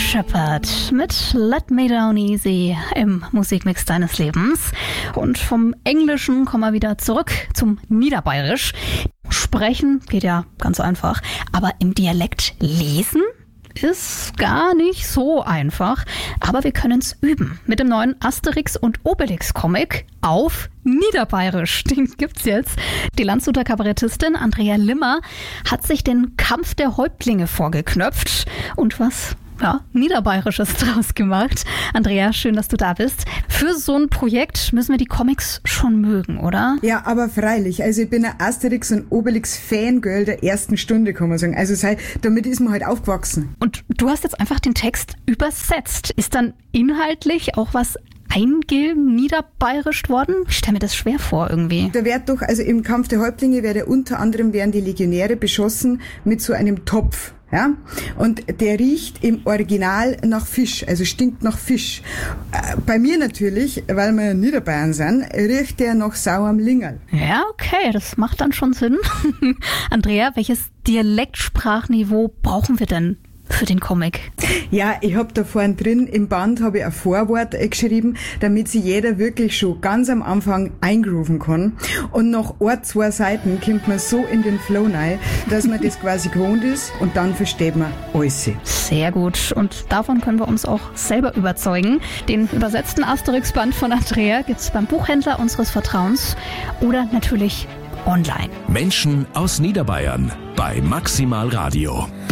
Shepherd mit Let Me Down Easy im Musikmix deines Lebens. Und vom Englischen kommen wir wieder zurück zum Niederbayerisch. Sprechen geht ja ganz einfach, aber im Dialekt lesen ist gar nicht so einfach. Aber wir können es üben mit dem neuen Asterix und Obelix Comic auf Niederbayerisch. Den gibt's jetzt. Die Landshuter Kabarettistin Andrea Limmer hat sich den Kampf der Häuptlinge vorgeknöpft und was Niederbayerisches draus gemacht. Andrea, schön, dass du da bist. Für so ein Projekt müssen wir die Comics schon mögen, oder? Ja, aber freilich. Also ich bin ein Asterix und Obelix Fangirl der ersten Stunde, kann man sagen. Also damit ist man halt aufgewachsen. Und du hast jetzt einfach den Text übersetzt. Ist dann inhaltlich auch was niederbayerischt worden? Ich stelle mir das schwer vor irgendwie. Da wird doch, also im Kampf der Häuptlinge werden die Legionäre beschossen mit so einem Topf. Ja, und der riecht im Original nach Fisch, also stinkt nach Fisch. Bei mir natürlich, weil wir Niederbayern sind, riecht der nach sauerem Lingerl. Ja, okay, das macht dann schon Sinn. Andrea, welches Dialektsprachniveau brauchen wir denn für den Comic? Ja, ich habe da vorne drin im Band habe ich ein Vorwort geschrieben, damit sich jeder wirklich schon ganz am Anfang eingrooven kann. Und nach 2 Seiten kommt man so in den Flow rein, dass man das quasi gewohnt ist und dann versteht man alles. Sehr gut. Und davon können wir uns auch selber überzeugen. Den übersetzten Asterix-Band von Andrea gibt's beim Buchhändler unseres Vertrauens oder natürlich online. Menschen aus Niederbayern bei Maximal Radio.